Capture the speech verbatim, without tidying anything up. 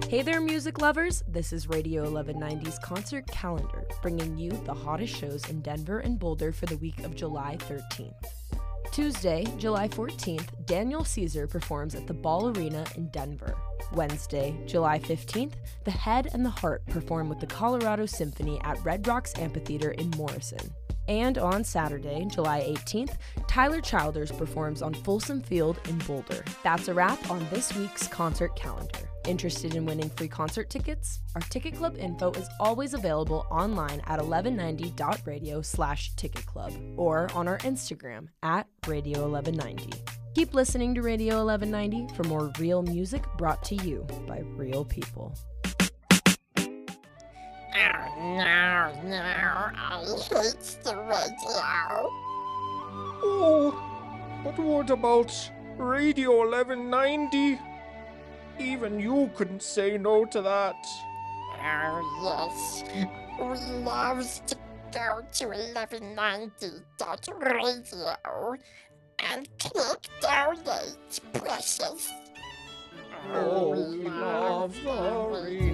Hey there, music lovers! This is Radio eleven ninety's concert calendar, bringing you the hottest shows in Denver and Boulder for the week of July thirteenth. Tuesday, July fourteenth, Daniel Caesar performs at the Ball Arena in Denver. Wednesday, July fifteenth, The Head and the Heart perform with the Colorado Symphony at Red Rocks Amphitheater in Morrison. And on Saturday, July eighteenth, Tyler Childers performs on Folsom Field in Boulder. That's a wrap on this week's concert calendar. Interested in winning free concert tickets? Our Ticket Club info is always available online at eleven ninety dot radio slash ticket club or on our Instagram at radio eleven ninety. Keep listening to Radio eleven ninety for more real music brought to you by real people. Oh, no, no, I hate the radio. Oh, but what about Radio eleven ninety? Even you couldn't say no to that. Oh, yes. We love to go to eleven ninety dot radio and click donate, precious. Oh, we love the radio.